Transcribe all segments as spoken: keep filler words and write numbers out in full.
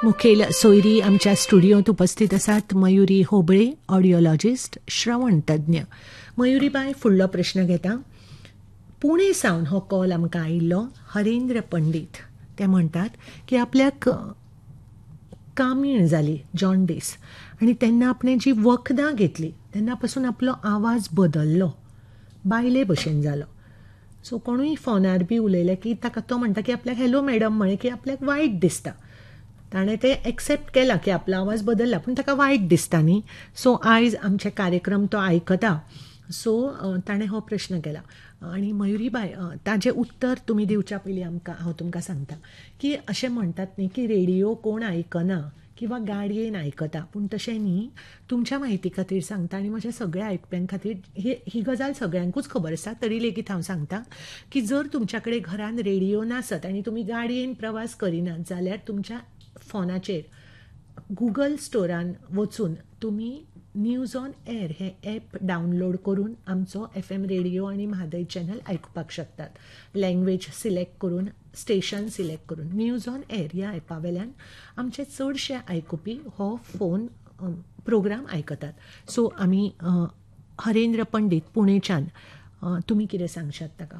मुखेल सोयरी आमच्या स्टुडिओत उपस्थित आसात मयुरी होबळे, ऑडिओलॉजिस्ट, श्रवण तज्ञ. मयुरीबाई, फुडलो प्रश्न घेता. पुणे सावन हो कॉल आमकां आयिल्लो. हरेंद्र पंडीत ते म्हणटात की आपल्याक कामीण जाली, जॉन्डिस, आणि तेन्ना आपणे जी वखदां घेतली तेन्ना पासून आपलो आवाज बदललो, बायले भशेन जालो. सो कोणूय फोनार बी उलयले की ताका तो म्हणटा की आपल्याक हॅलो मॅडम म्हळें की आपल्याक वायट दिसता. ताणें तें एक्सेप्ट केलां की आपलो आवाज बदलला, पूण ताका वायट दिसता न्ही. सो आयज आमचे कार्यक्रम तो आयकता. सो ताणें हो प्रश्न केला. आनी मयुरीबाई, ताजें उत्तर तुमी दिवच्या पयलीं आमकां हांव तुमकां सांगता की अशें म्हणटात न्ही की रेडिओ कोण आयकना किंवा गाडयेन आयकता, पूण तशें न्ही. तुमच्या म्हायती खातीर सांगता आनी म्हज्या सगळ्या आयकप्यां खातीर ही ही गजाल सगळ्यांकूच खबर आसा, तरी लेगीत हांव सांगता की जर तुमच्या कडेन घरान रेडिओ नासत आनी तुमी गाडयेन प्रवास करिनात जाल्यार तुमच्या फोनाचेर गुगल स्टोरान वचून तुमी न्यूज ऑन एअर हें ॲप डावनलोड करून आमचो एफ एम रेडिओ आनी म्हादय चॅनल आयकुपाक शकतात. लँग्वेज सिलेक्ट करून, स्टेशन सिलेक्ट करून न्यूज ऑन एअर ह्या ॲपा वयल्यान आमचे चडशे आयकुपी हो फोन प्रोग्राम आयकतात. सो आमी हरेंद्र पंडीत पुणेच्यान, तुमी कितें सांगशात ताका?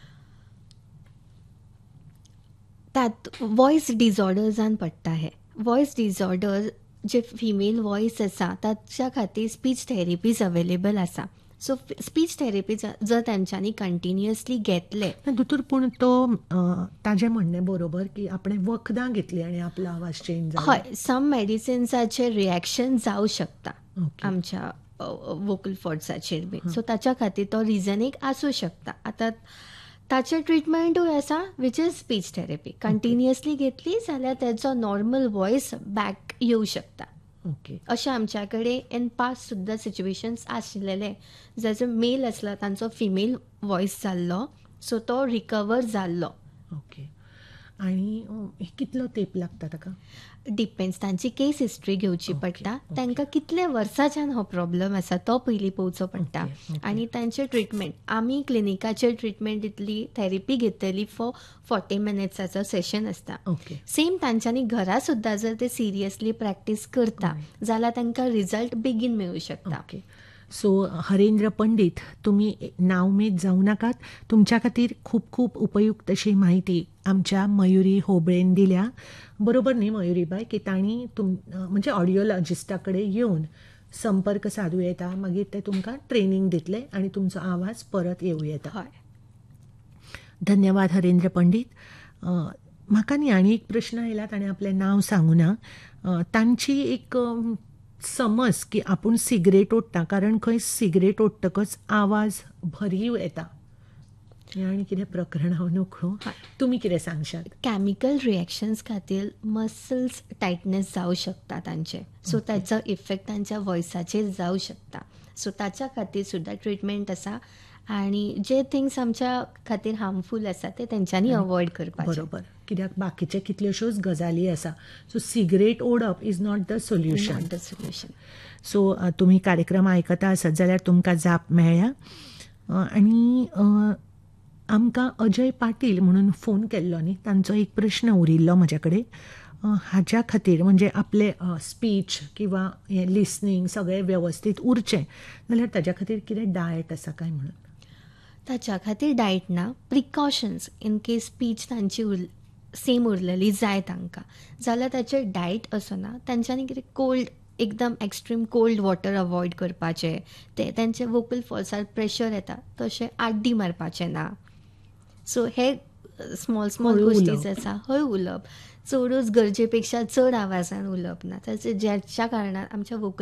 त्यात वॉयस डिजॉर्डर्सान पडटा. हे वॉयस डिजॉर्डर जे फिमेल वॉयस आसा ताच्या खातीर स्पीच थेरपीज अवेलेबल आसा. सो स्पीच थेरपी जर तांच्यांनी कंटिन्युअसली घेतले दोतोर, पूण तो ताजें म्हणणें बरोबर की आपणें वखदां घेतली आनी आपलो आवाज चेंज जालो. हय, सम मेडिसिन्साचेर रिएक्शन जावं शकता आमच्या वोकल फॉर्ड्साचेर बी. सो ताच्या खातीर तो रिजन एक आसूं शकता. आतां ताचें ट्रिटमेंटूय आसा which is speech therapy. Continuously घेतली जाल्यार तेचो नॉर्मल वॉयस बॅक येवं शकता. ओके. अशें आमच्या कडेन इन पास्ट सुद्दां सिच्युएशन्स आशिल्ले जाचो मेल आसलो तांचो फिमेल वॉयस जाल्लो, सो तो रिकवर जाल्लो. ओके. आनी कितलो तेंप लागता ताका? डिपेंड्स, तांची केस हिस्ट्री घेवची पडटा. तांकां कितले वर्साच्यान हो प्रॉब्लम आसा तो पयलीं पळोवचो पडटा. आनी तांचें ट्रिटमेंट, आमी क्लिनिकाचेर ट्रिटमेंट दितली, थेरपी घेतली फॉर फोर्टी मिनिट्साचो सेशन आसता. सेम तांच्यांनी घरा सुद्दां जर ते सिरियसली प्रॅक्टीस करता जाल्यार तांकां रिजल्ट बेगीन मेळूं शकता. सो हरेंद्र पंडीत, तुमी नाउमेद जावं नाकात. तुमच्या खातीर खूब खूब उपयुक्त अशी म्हायती आमच्या मयुरी होबळेन दिल्या. बरोबर न्ही मयुरीबाई की तांणी तुम म्हणजे ऑडिओलॉजिस्टा कडेन येवन संपर्क सादूं येता, मागीर ते तुमकां ट्रेनिंग दितले आनी तुमचो आवाज परत येवं येता. हय, धन्यवाद हरेंद्र पंडीत. म्हाका न्ही आनी एक प्रश्न आयला, ताणें आपलें नांव सांगूं ना. तांची एक समज की आपूण सिगरेट ओडटा, कारण खंय सिगरेट ओडटकच आवाज भरीव येता. आनी कितें प्रकरण हांव नोखो, तुमी कितें सांगशात? कॅमिकल रिएक्शन्स खातीर मसल्स टायटनेस जावं शकता तांचे. सो ताचो इफेक्ट तांच्या वॉयसाचेर जावं शकता. सो ताच्या खातीर सुद्दां ट्रिटमेंट आसा. आनी जे थिंग्स आमच्या खातीर हार्मफूल आसा ते तेंच्यांनी अवॉयड करपाचें. बरोबर, कित्याक बाकीचे कितल्योश्योच गजाली आसा. So cigarette ओडप is not the solution. The solution. So तुमी कार्यक्रम आयकता आसत जाल्यार तुमकां जाप मेळ्ळ्या. आनी आमकां अजय पाटील म्हणून फोन केल्लो न्ही, तांचो एक प्रश्न उरिल्लो म्हजे कडेन. हाच्या खातीर म्हणजे आपले स्पीच किंवा हें लिसनींग सगळें वेवस्थीत उरचें जाल्यार ताच्या खातीर कितें डायट आसा काय म्हणून? ताच्या खातीर डायट ना, प्रिकॉशन्स इन केस स्पीच तांची उर सेम उरलेली जाय तांकां जाल्यार ताचेर डायट असो ना. तांच्यांनी कितें कोल्ड, एकदम एक्स्ट्रीम कोल्ड वॉटर अवॉयड करपाचें. ते तांचे वोकल फॉर्ड्सार प्रेशर येता तशें आड्डी मारपाचें ना. सो हे स्मॉल स्मॉल गोश्टीज आसा. हय उलोवप, चडूच गरजे पेक्षा चड आवाजान उलोवप ना. ताचे ज्याच्या कारणान आमच्या वोकल